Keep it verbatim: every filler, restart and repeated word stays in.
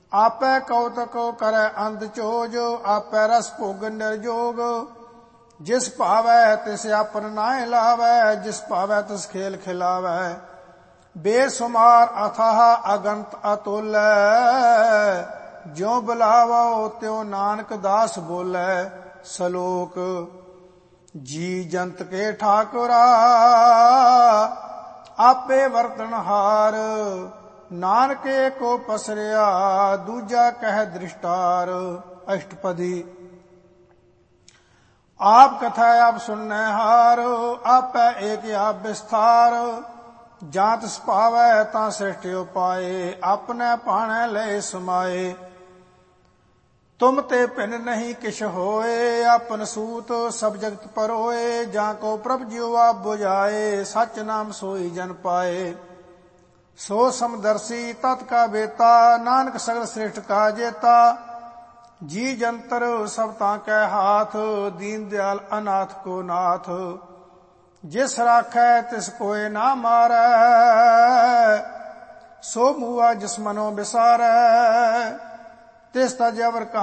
आपै कौतक करै अंध चोज, आपै रस भोग निर्जोग। जिस भावै तिस आपन नाय लावै, जिस भावै तिस खेल खिलावै। बेसुमार अथाह अगंत अतुलै, ज्यों बुलावो त्यों नानक दास बोलै। सलोक जी जंत के ठाकुरा, आपे वर्तनहार। नानके को पसरिया, दूजा कह दृष्टार। अष्टपदी। आप कथा आप सुनने हार, आपै एक आप विस्तार। जात सुभावै तां सृष्टि उपाए, अपने पाणै लय समाए। तुम ते भिन्न नहीं किछ होए, आपन सूत सब जगत परोए। जाको प्रभ ज्यो आप बुझाए, सच नाम सोई जन पाए। सो समदर्शी तत् का बेता, नानक सगल श्रेष्ठ का जेता। जी जंतर सब ताकै हाथ, दीन दयाल अनाथ को नाथ। जिस राखै तिस कोय ना मारै, सो मूआ जिस मनो बिसारै। तिस तज अवर